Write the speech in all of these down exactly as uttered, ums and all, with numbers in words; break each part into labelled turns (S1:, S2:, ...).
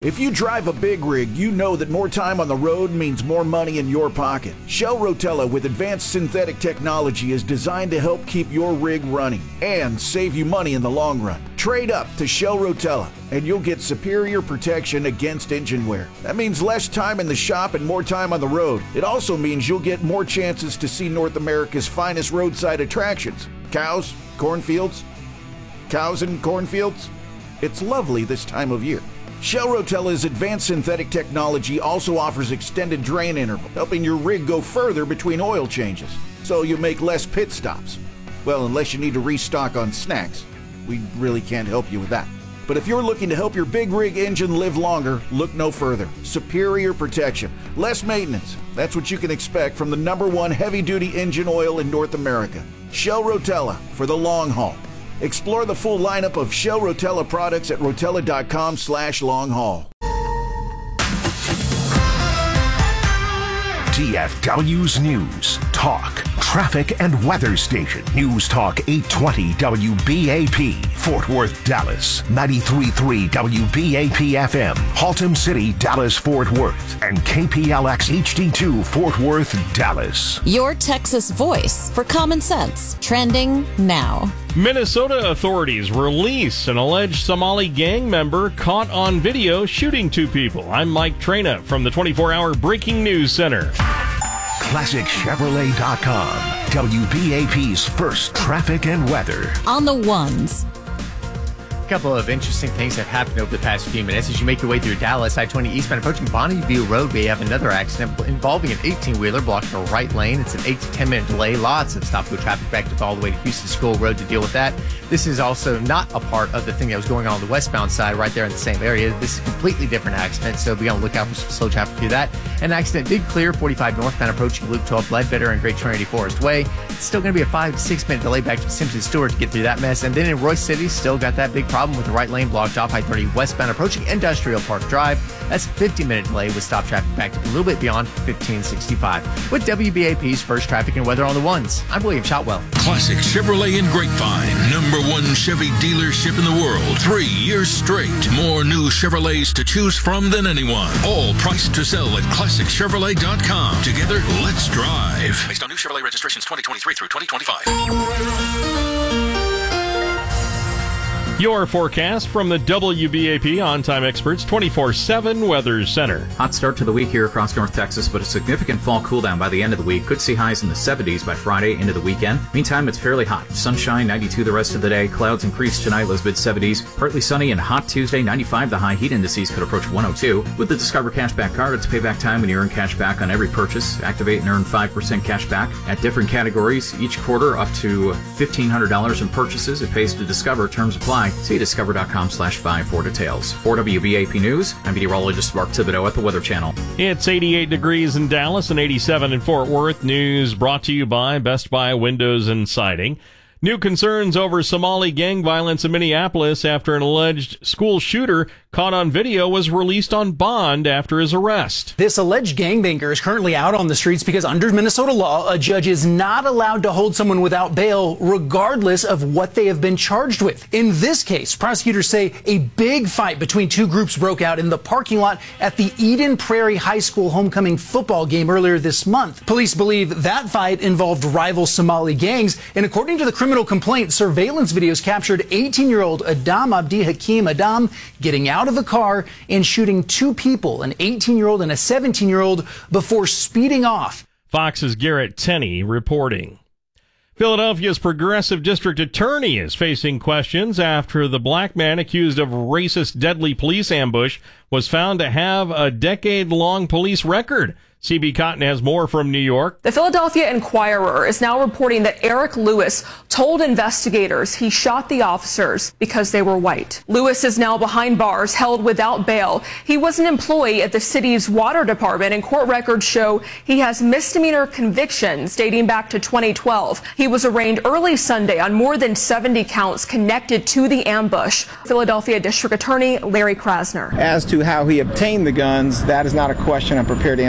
S1: If you drive a big rig, you know that more time on the road means more money in your pocket. Shell Rotella with advanced synthetic technology is designed to help keep your rig running and save you money in the long run. Trade up to Shell Rotella and you'll get superior protection against engine wear. That means less time in the shop and more time on the road. It also means you'll get more chances to see North America's finest roadside attractions. Cows, cornfields, cows and cornfields. It's lovely this time of year. Shell Rotella's advanced synthetic technology also offers extended drain interval, helping your rig go further between oil changes, so you make less pit stops. Well, unless you need to restock on snacks. We really can't help you with that. But if you're looking to help your big rig engine live longer, look no further. Superior protection, less maintenance. That's what you can expect from the number one heavy-duty engine oil in North America. Shell Rotella for the long haul. Explore the full lineup of Shell Rotella products at rotella.com slash long haul.
S2: D F W's News, Talk, Traffic and Weather Station. News Talk eight twenty W B A P, Fort Worth, Dallas. ninety-three point three W B A P F M, Haltom City, Dallas, Fort Worth. And K P L X H D two, Fort Worth, Dallas.
S3: Your Texas voice for common sense. Trending now.
S4: Minnesota authorities release an alleged Somali gang member caught on video shooting two people. I'm Mike Traina from the twenty-four hour Breaking News Center.
S2: Classic Chevrolet dot com, W B A P's first traffic and weather.
S3: On the ones.
S5: A couple of interesting things have happened over the past few minutes. As you make your way through Dallas, I twenty eastbound approaching Bonneview Road, we have another accident involving an eighteen-wheeler blocking the right lane. It's an eight to ten minute delay. Lots of stop-go traffic backed up all the way to Houston School Road to deal with that. This is also not a part of the thing that was going on, on the westbound side right there in the same area. This is a completely different accident, so be on the lookout for some slow traffic through that. An accident did clear forty-five northbound approaching Loop twelve Ledbetter and Great Trinity Forest Way. It's still going to be a five to six minute delay back to Simpson Stewart to get through that mess. And then in Royce City, still got that big problem with the right lane blocked off I thirty westbound approaching Industrial Park Drive. That's a fifty minute delay with stop traffic backed up a little bit beyond fifteen sixty-five. With W B A P's first traffic and weather on the ones, I'm William Shotwell.
S6: Classic Chevrolet in Grapevine, number one Chevy dealership in the world. Three years straight. More new Chevrolets to choose from than anyone. All priced to sell at classic chevrolet dot com. Together, let's drive. Based on new Chevrolet registrations twenty twenty-three through twenty twenty-five.
S4: Your forecast from the W B A P On-Time Experts twenty-four seven Weather Center.
S7: Hot start to the week here across North Texas, but a significant fall cool down by the end of the week. Could see highs in the seventies by Friday into the weekend. Meantime, it's fairly hot. Sunshine, ninety-two the rest of the day. Clouds increase tonight, lows mid seventies. Partly sunny and hot Tuesday, ninety-five the high. Heat indices could approach one oh two. With the Discover Cashback card, it's payback time when you earn cash back on every purchase. Activate and earn five percent cash back at different categories each quarter up to fifteen hundred dollars in purchases. It pays to Discover. Terms apply. See discover.com slash five for details. For W B A P News, I'm meteorologist Mark Thibodeau at the Weather Channel.
S4: It's eighty-eight degrees in Dallas and eighty-seven in Fort Worth. News brought to you by Best Buy Windows and Siding. New concerns over Somali gang violence in Minneapolis after an alleged school shooter caught on video was released on bond after his arrest.
S8: This alleged gangbanger is currently out on the streets because under Minnesota law, a judge is not allowed to hold someone without bail regardless of what they have been charged with. In this case, prosecutors say a big fight between two groups broke out in the parking lot at the Eden Prairie High School homecoming football game earlier this month. Police believe that fight involved rival Somali gangs, and according to the criminal complaint, surveillance videos captured eighteen-year-old Adam Abdi Hakim Adam getting out of the car and shooting two people, an eighteen-year-old and a seventeen-year-old, before speeding off.
S4: Fox's Garrett Tenney reporting. Philadelphia's progressive district attorney is facing questions after the black man accused of racist deadly police ambush was found to have a decade-long police record. C B Cotton has more from New York.
S9: The Philadelphia Inquirer is now reporting that Eric Lewis told investigators he shot the officers because they were white. Lewis is now behind bars, held without bail. He was an employee at the city's water department, and court records show he has misdemeanor convictions dating back to twenty twelve. He was arraigned early Sunday on more than seventy counts connected to the ambush. Philadelphia District Attorney Larry Krasner.
S10: As to how he obtained the guns, that is not a question I'm prepared to answer today.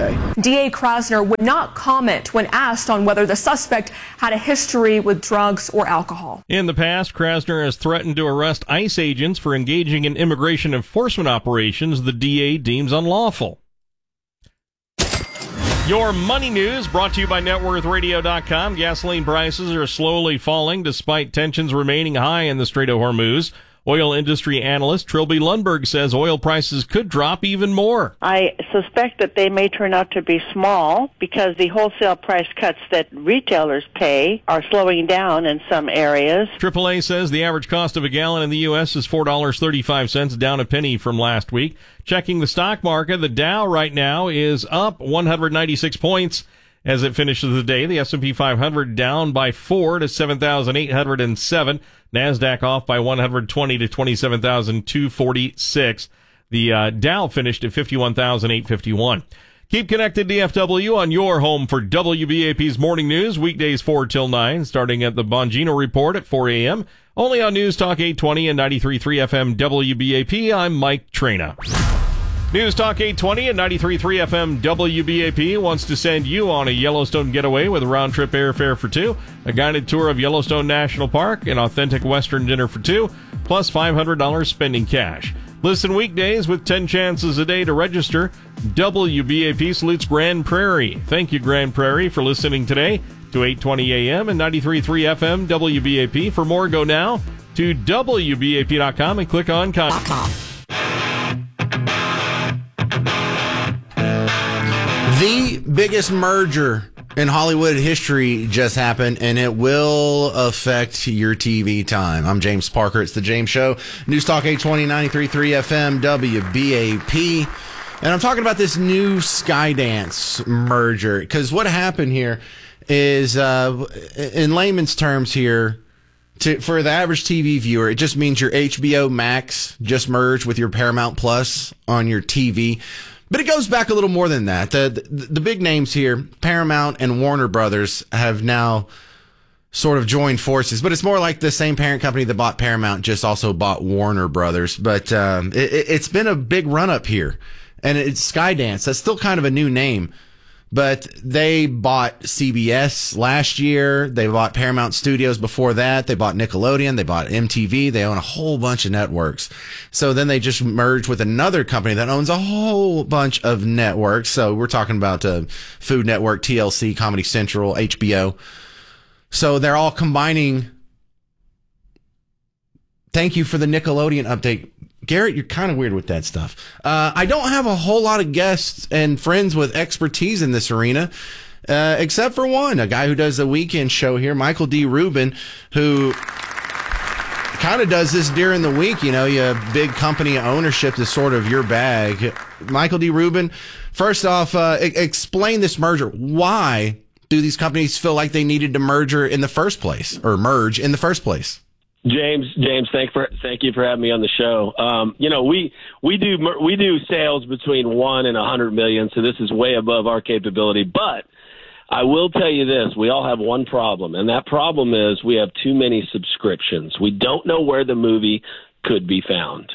S10: yesterday.
S9: D A Krasner would not comment when asked on whether the suspect had a history with drugs or alcohol.
S4: In the past, Krasner has threatened to arrest ICE agents for engaging in immigration enforcement operations the D A deems unlawful. Your money news brought to you by net worth radio dot com. Gasoline prices are slowly falling despite tensions remaining high in the Strait of Hormuz. Oil industry analyst Trilby Lundberg says oil prices could drop even more.
S11: I suspect that they may turn out to be small because the wholesale price cuts that retailers pay are slowing down in some areas.
S4: triple A says the average cost of a gallon in the U S is four dollars and thirty-five cents, down a penny from last week. Checking the stock market, the Dow right now is up one hundred ninety-six points as it finishes the day. The S and P five hundred down by four to seven thousand eight hundred seven. NASDAQ off by one hundred twenty to twenty-seven thousand two hundred forty-six. The uh, Dow finished at fifty-one thousand eight hundred fifty-one. Keep connected, D F W, on your home for W B A P's Morning News, weekdays four till nine, starting at the Bongino Report at four a.m., only on News Talk eight twenty and ninety-three point three F M W B A P. I'm Mike Traina. News Talk eight twenty and ninety-three point three F M W B A P wants to send you on a Yellowstone getaway with a round-trip airfare for two, a guided tour of Yellowstone National Park, an authentic Western dinner for two, plus five hundred dollars spending cash. Listen weekdays with ten chances a day to register. W B A P salutes Grand Prairie. Thank you, Grand Prairie, for listening today to eight twenty A M and ninety-three point three F M W B A P. For more, go now to W B A P dot com and click on Contact.
S12: The biggest merger in Hollywood history just happened, and it will affect your T V time. I'm James Parker. It's The James Show. News Talk eight twenty, ninety-three point three F M, W B A P. And I'm talking about this new Skydance merger, because what happened here is, uh, in layman's terms here, to, for the average T V viewer, it just means your H B O Max just merged with your Paramount Plus on your T V. But it goes back a little more than that. The, the the big names here, Paramount and Warner Brothers, have now sort of joined forces. But it's more like the same parent company that bought Paramount just also bought Warner Brothers. But um, it, it's been a big run-up here. And it's Skydance. That's still kind of a new name. But they bought C B S last year. They bought Paramount Studios before that. They bought Nickelodeon. They bought M T V. They own a whole bunch of networks. So then they just merged with another company that owns a whole bunch of networks. So we're talking about uh, Food Network, T L C, Comedy Central, H B O. So they're all combining. Thank you for the Nickelodeon update. Garrett, you're kind of weird with that stuff. Uh, I don't have a whole lot of guests and friends with expertise in this arena, uh, except for one, a guy who does a weekend show here, Michael D. Rubin, who kind of does this during the week. You know, you have big company ownership is sort of your bag. Michael D. Rubin, first off, uh, e- explain this merger. Why do these companies feel like they needed to merger in the first place, or merge in the first place?
S13: James, James, thank for thank you for having me on the show. Um, you know, we we do we do sales between one and a hundred million, so this is way above our capability. But I will tell you this: we all have one problem, and that problem is we have too many subscriptions. We don't know where the movie could be found.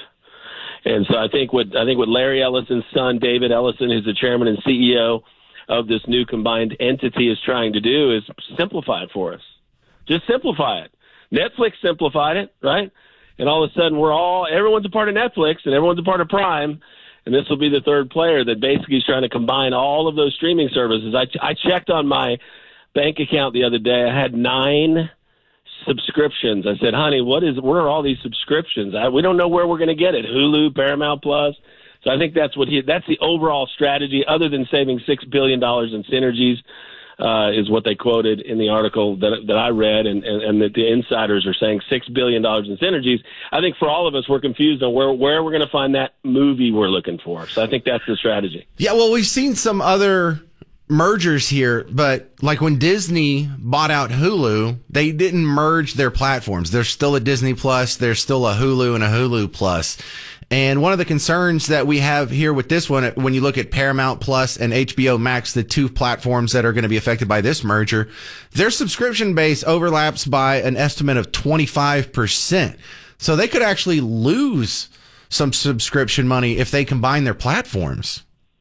S13: And so I think what I think what Larry Ellison's son, David Ellison, who's the chairman and C E O of this new combined entity, is trying to do is simplify it for us. Just simplify it. Netflix simplified it, right? And all of a sudden we're all, everyone's a part of Netflix and everyone's a part of Prime. And this will be the third player that basically is trying to combine all of those streaming services. I, I checked on my bank account the other day. I had nine subscriptions. I said, honey, what is, where are all these subscriptions? I, we don't know where we're going to get it. Hulu, Paramount Plus. So I think that's what he, that's the overall strategy, other than saving six billion dollars in synergies. Uh, is what they quoted in the article that that I read, and, and, and that the insiders are saying six billion dollars in synergies. I think for all of us, we're confused on where, where we're going to find that movie we're looking for. So I think that's the strategy.
S12: Yeah, well, we've seen some other mergers here, but like when Disney bought out Hulu, they didn't merge their platforms. There's still a Disney Plus, there's still a Hulu and a Hulu Plus. And one of the concerns that we have here with this one, when you look at Paramount Plus and H B O Max, the two platforms that are going to be affected by this merger, their subscription base overlaps by an estimate of twenty-five percent. So they could actually lose some subscription money if they combine their platforms.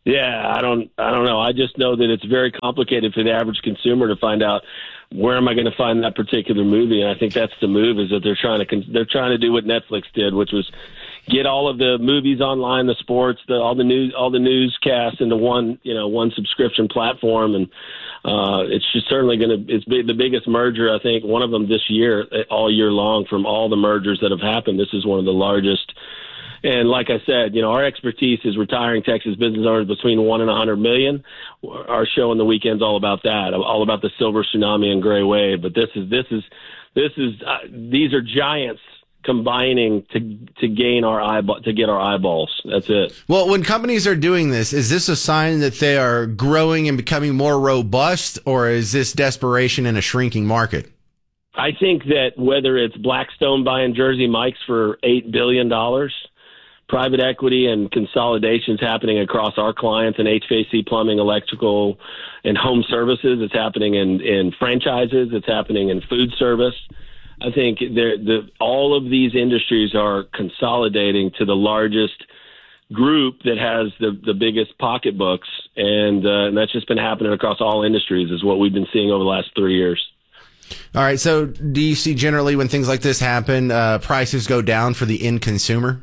S13: Yeah, I don't, I don't know. I just know that it's very complicated for the average consumer to find out where am I going to find that particular movie. And I think that's the move, is that they're trying to, they're trying to do what Netflix did, which was get all of the movies online, the sports, the, all the news, all the newscasts into one, you know, one subscription platform. And uh, it's just certainly going to, it's big, the biggest merger, I think, one of them this year, all year long, from all the mergers that have happened. This is one of the largest. And like I said, you know, our expertise is retiring Texas business owners between one and a hundred million. Our show on the weekend's all about that, all about the silver tsunami and gray wave. But this is, this is, this is, uh, these are giants combining to to gain our eyeball, to get our eyeballs. That's it.
S12: Well, when companies are doing this, is this a sign that they are growing and becoming more robust, or is this desperation in a shrinking market?
S13: I think that whether it's Blackstone buying Jersey Mike's for eight billion dollars, private equity and consolidations happening across our clients in H V A C, plumbing, electrical, and home services. It's happening in, in franchises. It's happening in food service. I think the, all of these industries are consolidating to the largest group that has the, the biggest pocketbooks, and, uh, and that's just been happening across all industries, is what we've been seeing over the last three years.
S12: All right, so do you see generally when things like this happen, uh, prices go down for the end consumer?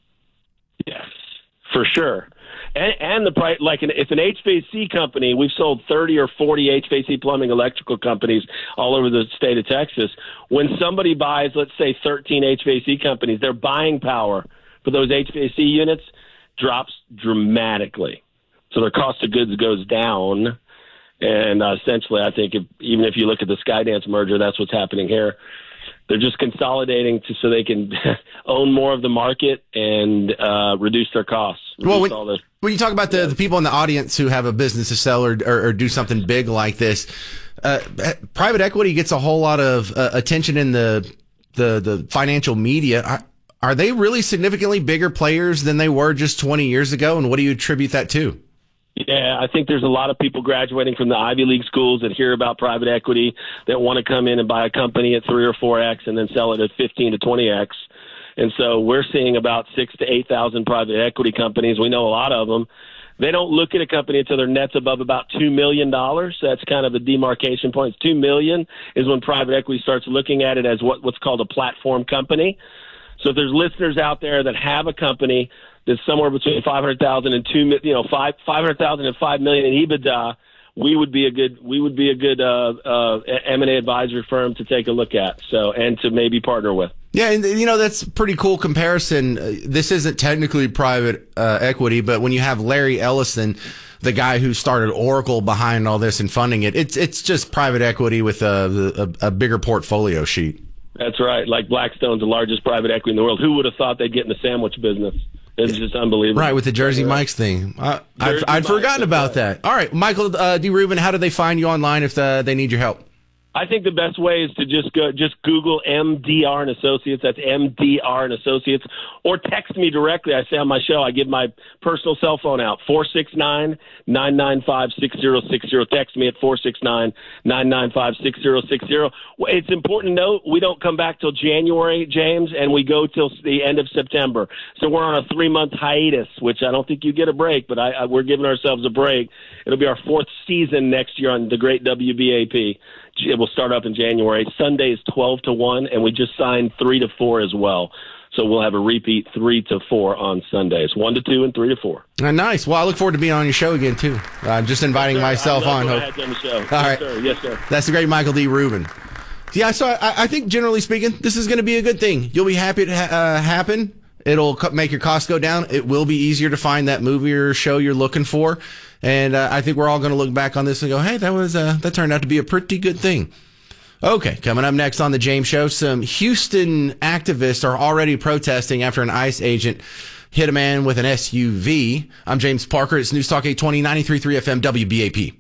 S13: Yes, for sure. And, and the price, like an, if an H V A C company, we've sold thirty or forty H V A C plumbing electrical companies all over the state of Texas. When somebody buys, let's say, thirteen H V A C companies, their buying power for those H V A C units drops dramatically. So their cost of goods goes down. And uh, essentially, I think if, even if you look at the Skydance merger, that's what's happening here. They're just consolidating to, so they can own more of the market and uh, reduce their costs. Reduce
S12: well, when,
S13: all the,
S12: when you talk about the, yeah. the people in the audience who have a business to sell or, or, or do something big like this, uh, private equity gets a whole lot of uh, attention in the, the, the financial media. Are, are they really significantly bigger players than they were just twenty years ago? And what do you attribute that to?
S13: Yeah, I think there's a lot of people graduating from the Ivy League schools that hear about private equity that want to come in and buy a company at three or four X and then sell it at fifteen to twenty X. And so we're seeing about six to eight thousand private equity companies. We know a lot of them. They don't look at a company until their net's above about two million dollars. That's kind of a demarcation point. Two million dollars is when private equity starts looking at it as what, what's called a platform company. So if there's listeners out there that have a company that's somewhere between five hundred thousand and two, you know, five five hundred thousand and five million in EBITDA, we would be a good we would be a good uh, uh, M and A advisory firm to take a look at. So and to maybe partner with.
S12: Yeah, and you know that's a pretty cool comparison. Uh, this isn't technically private uh, equity, but when you have Larry Ellison, the guy who started Oracle, behind all this and funding it, it's it's just private equity with a a, a bigger portfolio sheet.
S13: That's right. Like Blackstone's the largest private equity in the world. Who would have thought they'd get in the sandwich business? It's just unbelievable.
S12: Right, with the Jersey Mike's thing. Uh, I'd, I'd forgotten about that. All right, Michael uh, D. Rubin, how do they find you online if uh, they need your help?
S13: I think the best way is to just go, just Google M D R and Associates. That's M D R and Associates, or text me directly. I say on my show, I give my personal cell phone out, four six nine, nine nine five, six zero six zero. Text me at four six nine, nine nine five, six zero six zero. It's important to note we don't come back till January, James, and we go till the end of September. So we're on a three-month hiatus, which I don't think you get a break, but I, I, we're giving ourselves a break. It'll be our fourth season next year on the great W B A P. It will start up in January. Sunday is twelve to one, and we just signed three to four as well. So we'll have a repeat three to four on Sundays, one to two and three to four.
S12: Uh, nice. Well, I look forward to being on your show again, too. I'm uh, just inviting yes, myself on.
S13: Hope. On the show. All
S12: yes,
S13: right. Sir. Yes, sir.
S12: That's the great Michael D. Rubin. Yeah, so I, I think generally speaking, this is going to be a good thing. You'll be happy to ha- uh, happen. It'll make your costs go down. It will be easier to find that movie or show you're looking for. And uh, I think we're all going to look back on this and go, hey, that was uh, that turned out to be a pretty good thing. Okay, coming up next on The James Show, some Houston activists are already protesting after an ICE agent hit a man with an S U V. I'm James Parker. It's News Talk eight twenty, ninety-three point three F M, W B A P.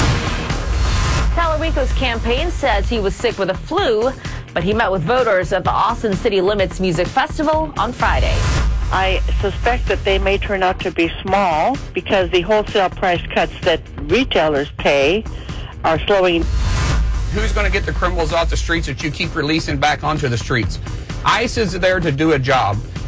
S10: Talarico's campaign says he was sick with a flu, but he met with voters at the Austin City Limits Music Festival on Friday.
S11: I suspect that they may turn out to be small because the wholesale price cuts that retailers pay are slowing.
S14: Who's going to get the criminals off the streets that you keep releasing back onto the streets? ICE is there to do a job.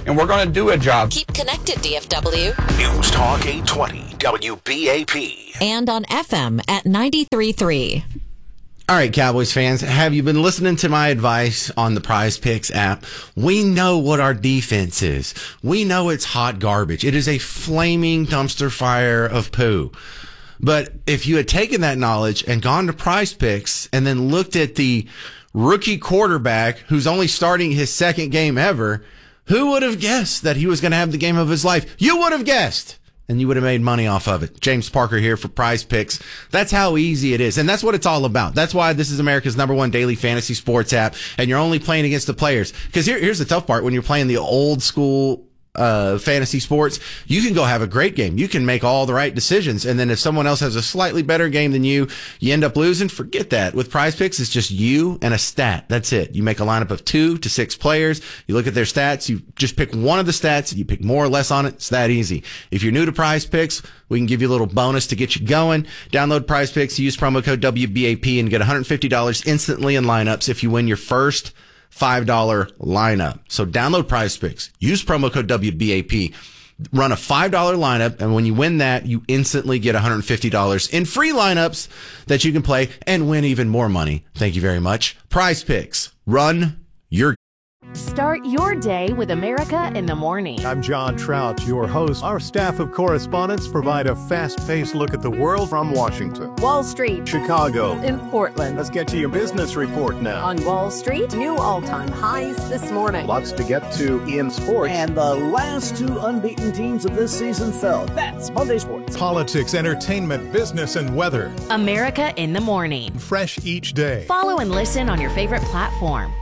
S14: and we're going to do a job.
S3: Keep connected, D F W.
S2: News Talk eight twenty W B A P.
S3: And on F M at ninety-three point three.
S12: All right, Cowboys fans, have you been listening to my advice on the Prize Picks app? We know what our defense is. We know it's hot garbage. It is a flaming dumpster fire of poo. But if you had taken that knowledge and gone to Prize Picks and then looked at the rookie quarterback who's only starting his second game ever, who would have guessed that he was going to have the game of his life? You would have guessed. And you would have made money off of it. James Parker here for Prize Picks. That's how easy it is. And that's what it's all about. That's why this is America's number one daily fantasy sports app. And you're only playing against the players. Because here, here's the tough part. When you're playing the old school uh fantasy sports, you can go have a great game. You can make all the right decisions. And then if someone else has a slightly better game than you, you end up losing. Forget that. With Prize Picks, it's just you and a stat. That's it. You make a lineup of two to six players. You look at their stats. You just pick one of the stats. You pick more or less on it. It's that easy. If you're new to Prize Picks, we can give you a little bonus to get you going. Download Prize Picks, use promo code W B A P, and get one hundred fifty dollars instantly in lineups if you win your first five dollar lineup. So download Prize Picks, use promo code W B A P, run a five dollar lineup, and when you win that, you instantly get one hundred fifty dollars in free lineups that you can play and win even more money. Thank you very much. Prize Picks, run your
S15: Start your day with America in the Morning.
S16: I'm John Trout, your host. Our staff of correspondents provide a fast-paced look at the world from Washington,
S15: Wall Street,
S16: Chicago,
S15: in Portland.
S16: Let's get to your business report now.
S15: On Wall Street, new all-time highs this morning.
S16: Lots to get to in sports.
S17: And the last two unbeaten teams of this season fell. That's Monday Sports.
S16: Politics, entertainment, business, and weather.
S15: America in the Morning.
S16: Fresh each day.
S15: Follow and listen on your favorite platform.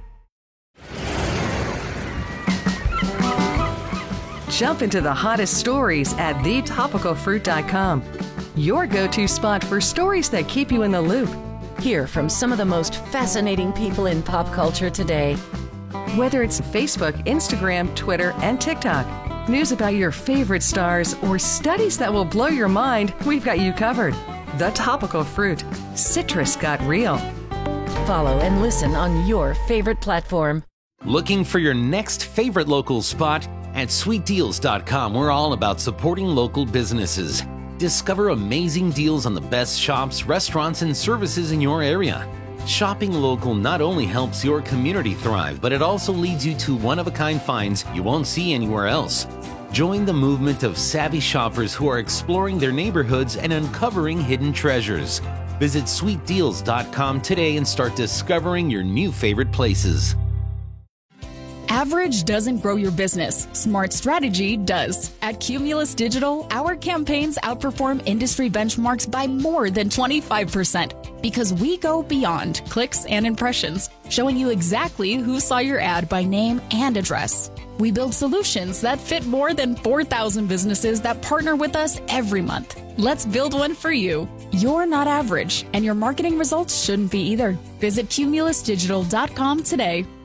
S18: Jump into the hottest stories at the topical fruit dot com. Your go-to spot for stories that keep you in the loop.
S15: Hear from some of the most fascinating people in pop culture today.
S18: Whether it's Facebook, Instagram, Twitter, and TikTok, news about your favorite stars, or studies that will blow your mind, we've got you covered. The Topical Fruit. Citrus got real.
S15: Follow and listen on your favorite platform.
S19: Looking for your next favorite local spot? At sweet deals dot com, we're all about supporting local businesses. Discover amazing deals on the best shops, restaurants, and services in your area. Shopping local not only helps your community thrive, but it also leads you to one-of-a-kind finds you won't see anywhere else. Join the movement of savvy shoppers who are exploring their neighborhoods and uncovering hidden treasures. Visit sweet deals dot com today and start discovering your new favorite places.
S20: Average doesn't grow your business. Smart strategy does. At Cumulus Digital, our campaigns outperform industry benchmarks by more than twenty-five percent because we go beyond clicks and impressions, showing you exactly who saw your ad by name and address. We build solutions that fit more than four thousand businesses that partner with us every month. Let's build one for you. You're not average, and your marketing results shouldn't be either. Visit Cumulus Digital dot com today.